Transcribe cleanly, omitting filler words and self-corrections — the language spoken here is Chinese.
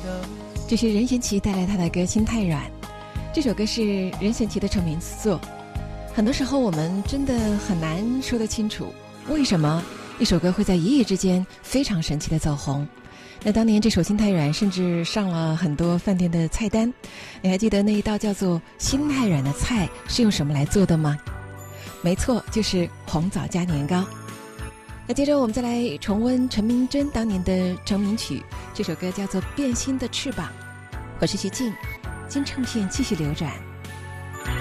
这是任贤齐带来他的歌《心太软》，这首歌是任贤齐的成名之作。很多时候我们真的很难说得清楚，为什么一首歌会在一夜之间非常神奇的走红。那当年这首《心太软》甚至上了很多饭店的菜单，你还记得那一道叫做心太软的菜是用什么来做的吗？没错，就是红枣加年糕。那接着我们再来重温陈明真当年的成名曲，这首歌叫做《变心的翅膀》。我是徐静，金唱片继续流转。